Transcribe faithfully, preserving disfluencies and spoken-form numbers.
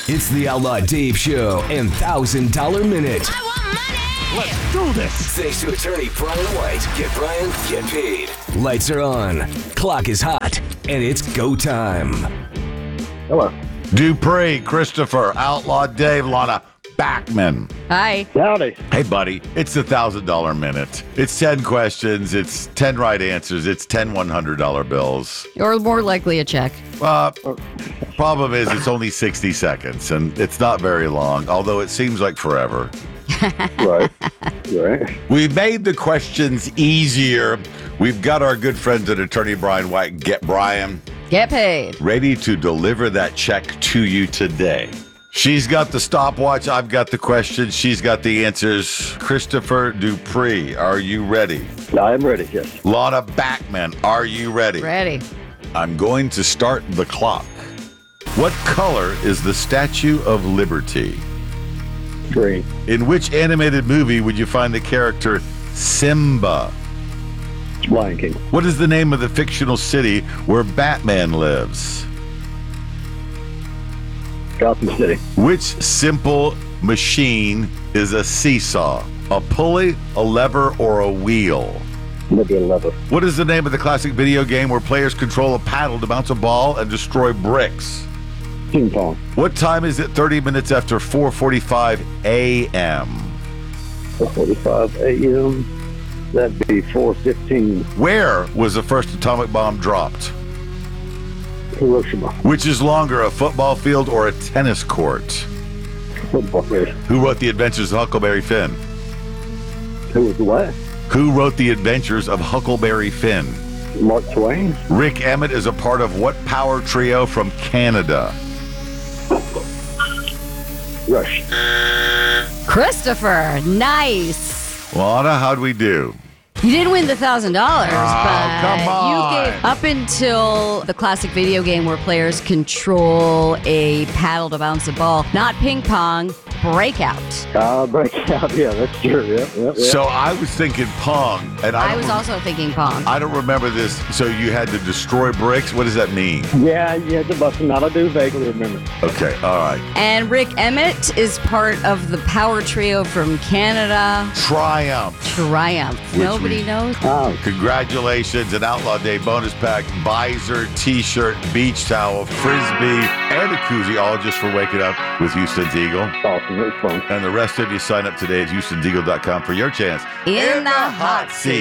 It's the Outlaw Dave Show and one thousand dollar Minute. I want money! Let's do this! Thanks to attorney Brian White. Get Brian, get paid. Lights are on, clock is hot, and it's go time. Hello. Dupree, Christopher, Outlaw Dave, Lana Backman. Hi. Howdy. Hey, buddy, it's the one thousand dollar Minute. It's ten questions, it's ten right answers, it's ten one hundred dollar bills. Or more likely a check. Uh, problem is, it's only sixty seconds, and it's not very long, although it seems like forever. Right. Right. We've made the questions easier. We've got our good friend and attorney Brian White, Get Brian, Get paid. ready to deliver that check to you today. She's got the stopwatch. I've got the questions. She's got the answers. Christopher Dupree, are you ready? I am ready, yes. Lana Backman, are you ready? Ready. I'm going to start the clock. What color is the Statue of Liberty? Green. In which animated movie would you find the character Simba? Lion King. What is the name of the fictional city where Batman lives? Gotham City. Which simple machine is a seesaw? A pulley, a lever, or a wheel? Maybe a lever. What is the name of the classic video game where players control a paddle to bounce a ball and destroy bricks? Ping pong. What time is it thirty minutes after four forty-five a.m.? four forty-five a.m. That'd be four fifteen. Where was the first atomic bomb dropped? Hiroshima. Which is longer, a football field or a tennis court? Football field. Who wrote The Adventures of Huckleberry Finn? Who was what? Who wrote The Adventures of Huckleberry Finn? Mark Twain. Rick Emmett is a part of what power trio from Canada? Rush. Christopher, nice. Lana, how'd we do? You didn't win the one thousand dollars, but come on. you gave up until the classic video game where players control a paddle to bounce a ball, not ping pong, Breakout. Uh, breakout. Yeah, that's true. Yeah, yeah, yeah. So I was thinking Pong, and I, I don't was rem- also thinking pong. I don't remember this. So you had to destroy bricks? What does that mean? Yeah, yeah, the bust them out. I do vaguely remember. Okay, all right. And Rick Emmett is part of the power trio from Canada, Triumph. Triumph. Which Nobody we- knows. Oh, Congratulations, an Outlaw Day bonus pack, visor, t-shirt, beach towel, frisbee, and a koozie, all just for waking up with Houston's Eagle. awesome. It was fun. And the rest of you sign up today at houstons eagle dot com for your chance In the hot seat.